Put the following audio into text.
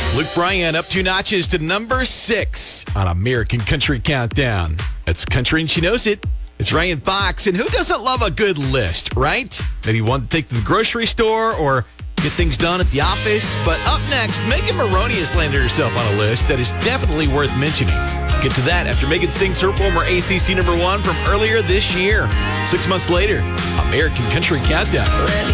Luke Bryan up 2 notches to number 6 on American Country Countdown. That's country and she knows it. It's Ryan Fox, and who doesn't love a good list, right? Maybe one to take to the grocery store or get things done at the office. But up next, Megan Maroney has landed herself on a list that is definitely worth mentioning. Get to that after Megan sings her former ACC #1 from earlier this year. 6 months later, American Country Countdown.